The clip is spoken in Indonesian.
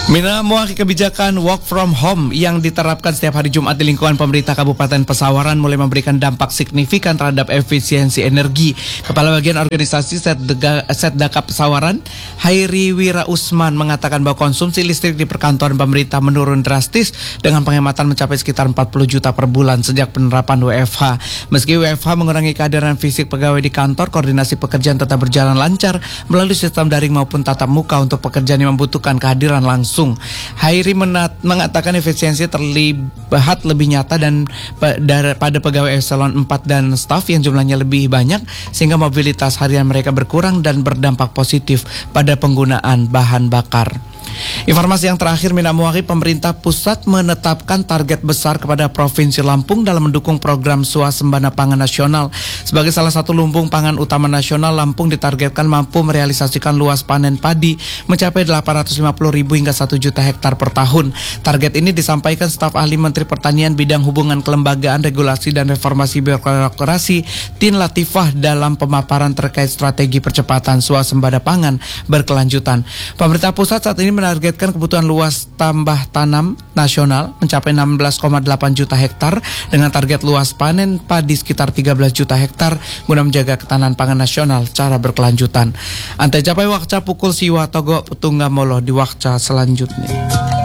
Mina mewakili kebijakan work from home yang diterapkan setiap hari Jumat di lingkungan pemerintah Kabupaten Pesawaran mulai memberikan dampak signifikan terhadap efisiensi energi. Kepala Bagian Organisasi Setdaka Pesawaran, Hairi Wira Usman, mengatakan bahwa konsumsi listrik di perkantoran pemerintah menurun drastis dengan penghematan mencapai sekitar 40 juta per bulan sejak penerapan WFH. Meski WFH mengurangi kehadiran fisik pegawai di kantor, koordinasi pekerjaan tetap berjalan lancar melalui sistem daring maupun tatap muka untuk pekerjaan yang membutuhkan kehadiran langsung. Hairi mengatakan efisiensi terlihat lebih nyata dan pada pegawai eselon 4 dan staf yang jumlahnya lebih banyak sehingga mobilitas harian mereka berkurang dan berdampak positif pada penggunaan bahan bakar. Informasi yang terakhir, Mina mewakili pemerintah pusat menetapkan target besar kepada Provinsi Lampung dalam mendukung program swasembada pangan nasional. Sebagai salah satu lumbung pangan utama nasional, Lampung ditargetkan mampu merealisasikan luas panen padi mencapai 850.000 hingga 1 juta hektar per tahun. Target ini disampaikan staf ahli Menteri Pertanian bidang hubungan kelembagaan, regulasi dan reformasi birokrasi Tin Latifah dalam pemaparan terkait strategi percepatan swasembada pangan berkelanjutan. Pemerintah pusat saat ini menargetkan kebutuhan luas tambah tanam nasional mencapai 16,8 juta hektar dengan target luas panen padi sekitar 13 juta hektar guna menjaga ketahanan pangan nasional secara berkelanjutan. Ante capai wakca pukul siwa togo tunggamolo di wakca selanjutnya.